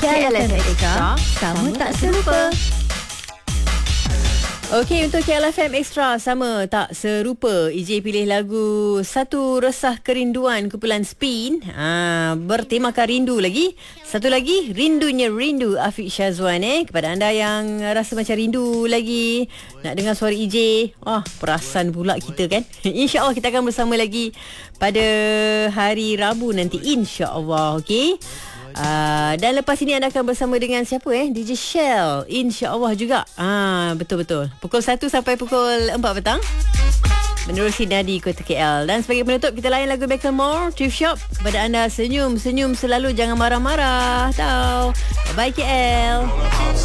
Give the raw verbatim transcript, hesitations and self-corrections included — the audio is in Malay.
K L F M Extra, sama tak serupa. Okey, untuk K L F M Extra sama tak serupa. E J pilih lagu Satu Resah Kerinduan kumpulan Spin. Ha, bertemakan rindu lagi. Satu lagi Rindunya Rindu Afiq Syazwan eh. Kepada anda yang rasa macam rindu lagi nak dengar suara E J. Wah, perasan pula kita kan. InsyaAllah kita akan bersama lagi pada hari Rabu nanti, insyaAllah. Okey. Uh, dan lepas ini anda akan bersama dengan siapa eh? D J Shell, InsyaAllah juga. Ah, betul-betul. Pukul satu sampai pukul empat petang. Menerusi Nadi Kota K L. Dan sebagai penutup, kita layan lagu Macklemore, Thrift Shop. Kepada anda, senyum, senyum selalu, jangan marah-marah. Tahu. Bye K L.